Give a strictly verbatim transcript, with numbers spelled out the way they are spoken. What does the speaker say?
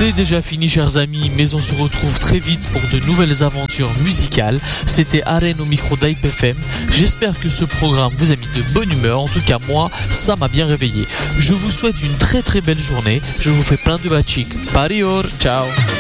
C'est déjà fini, chers amis, mais on se retrouve très vite pour de nouvelles aventures musicales. C'était Arène au micro d'Hype F M. J'espère que ce programme vous a mis de bonne humeur. En tout cas, moi, ça m'a bien réveillé. Je vous souhaite une très très belle journée. Je vous fais plein de bachik. Parior, ciao.